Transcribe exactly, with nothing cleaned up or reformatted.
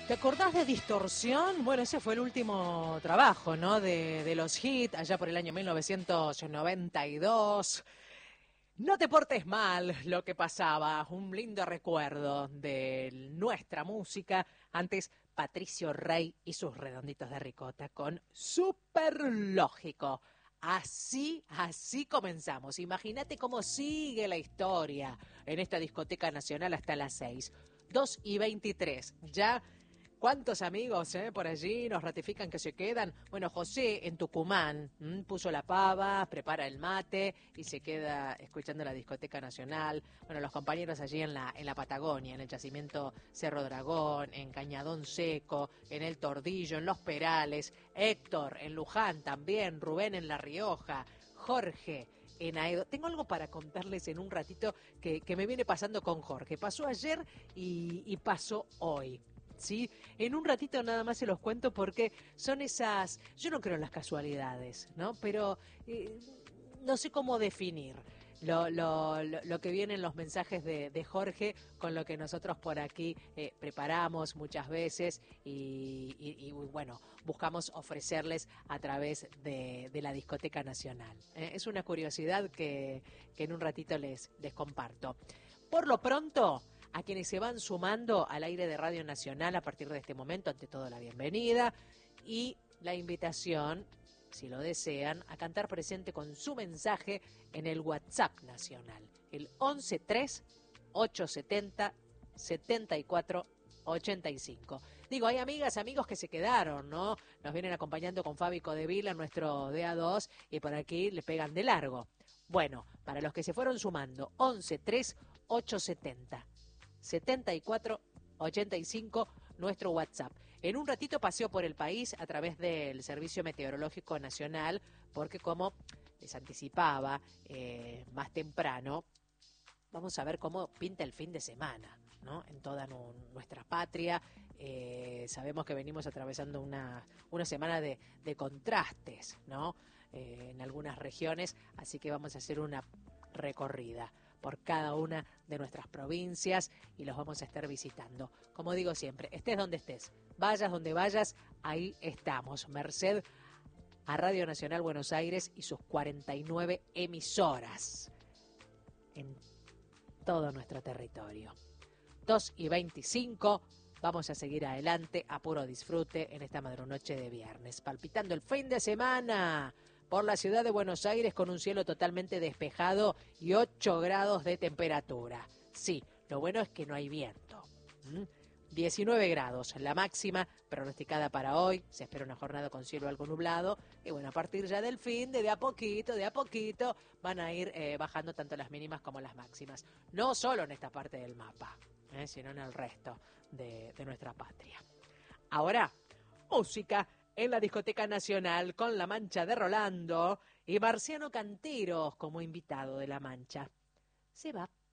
¿Te acordás de Distorsión? Bueno, ese fue el último trabajo, ¿no? De, de los hits, allá por el año mil novecientos noventa y dos. No te portes mal, lo que pasaba. Un lindo recuerdo de nuestra música. Antes, Patricio Rey y sus redonditos de ricota con Súper Lógico. Así, así comenzamos. Imagínate cómo sigue la historia en esta discoteca nacional hasta las seis. Dos y veintitrés. Ya. ¿Cuántos amigos eh, por allí nos ratifican que se quedan? Bueno, José en Tucumán m, puso la pava, prepara el mate y se queda escuchando la discoteca nacional. Bueno, los compañeros allí en la, en la Patagonia, en el yacimiento Cerro Dragón, en Cañadón Seco, en El Tordillo, en Los Perales, Héctor en Luján también, Rubén en La Rioja, Jorge en Aedo. Tengo algo para contarles en un ratito que, que me viene pasando con Jorge. Pasó ayer y, y pasó hoy. ¿Sí? En un ratito nada más se los cuento porque son esas, yo no creo en las casualidades, ¿no? Pero eh, no sé cómo definir lo, lo, lo, lo que vienen los mensajes de, de Jorge con lo que nosotros por aquí eh, preparamos muchas veces y, y, y, bueno, buscamos ofrecerles a través de, de la Discoteca Nacional. ¿eh? Es una curiosidad que, que en un ratito les, les comparto. Por lo pronto, a quienes se van sumando al aire de Radio Nacional a partir de este momento, ante todo la bienvenida y la invitación, si lo desean, a cantar presente con su mensaje en el WhatsApp nacional, el once tres ocho setenta setenta y cuatro ochenta y cinco. Digo, hay amigas, amigos que se quedaron, ¿no? Nos vienen acompañando con Fabi Codevila, nuestro D A dos, y por aquí le pegan de largo. Bueno, para los que se fueron sumando, once tres ocho setenta setenta y cuatro ochenta y cinco, nuestro WhatsApp. En un ratito paseo por el país a través del Servicio Meteorológico Nacional, porque como les anticipaba eh, más temprano, vamos a ver cómo pinta el fin de semana, ¿no? En toda nu- nuestra patria. Eh, sabemos que venimos atravesando una, una semana de, de contrastes, ¿no? Eh, en algunas regiones, así que vamos a hacer una recorrida por cada una de nuestras provincias y los vamos a estar visitando. Como digo siempre, estés donde estés, vayas donde vayas, ahí estamos. Merced a Radio Nacional Buenos Aires y sus cuarenta y nueve emisoras en todo nuestro territorio. dos y veinticinco, vamos a seguir adelante a puro disfrute en esta madrunoche de viernes, palpitando el fin de semana por la ciudad de Buenos Aires con un cielo totalmente despejado y ocho grados de temperatura. Sí, lo bueno es que no hay viento. ¿Mm? diecinueve grados, la máxima pronosticada para hoy. Se espera una jornada con cielo algo nublado. Y bueno, a partir ya del fin, de, de a poquito, de a poquito, van a ir eh, bajando tanto las mínimas como las máximas. No solo en esta parte del mapa, eh, sino en el resto de, de nuestra patria. Ahora, música en la Discoteca Nacional con La Mancha de Rolando y Marciano Canteros como invitado de La Mancha. Se va.